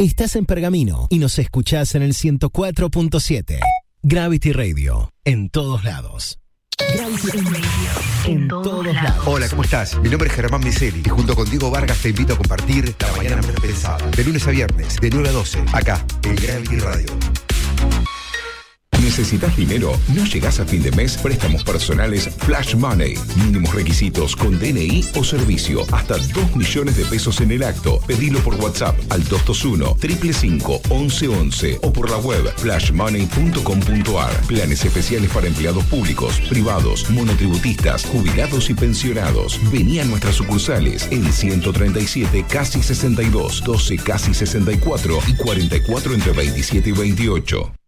Estás en Pergamino y nos escuchás en el 104.7. Gravity Radio, en todos lados. Gravity Radio, en todos lados. Hola, ¿cómo estás? Mi nombre es Germán Miseli y junto con Diego Vargas te invito a compartir La Mañana Más Pensada, de lunes a viernes, de 9 a 12, acá, en Gravity Radio. ¿Necesitas dinero? ¿No llegás a fin de mes? Préstamos personales Flash Money. Mínimos requisitos con DNI o servicio. Hasta 2 millones de pesos en el acto. Pedilo por WhatsApp al 221-555-1111 o por la web flashmoney.com.ar. Planes especiales para empleados públicos, privados, monotributistas, jubilados y pensionados. Vení a nuestras sucursales en 137 casi 62, 12 casi 64 y 44 entre 27 y 28.